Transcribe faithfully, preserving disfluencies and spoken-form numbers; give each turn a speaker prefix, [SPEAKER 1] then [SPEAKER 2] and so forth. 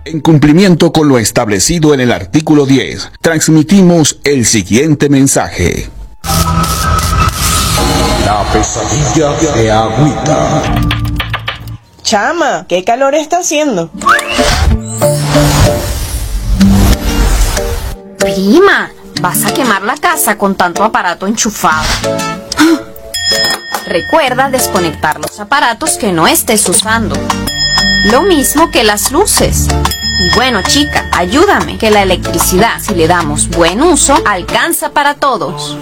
[SPEAKER 1] En cumplimiento con lo establecido en el artículo diez, transmitimos el siguiente mensaje.
[SPEAKER 2] La pesadilla de Agüita.
[SPEAKER 3] Chama, ¿qué calor está haciendo?
[SPEAKER 4] Prima, vas a quemar la casa con tanto aparato enchufado. Recuerda desconectar los aparatos que no estés usando. Lo mismo que las luces. Y bueno, chica, ayúdame, que la electricidad, si le damos buen uso, alcanza para todos.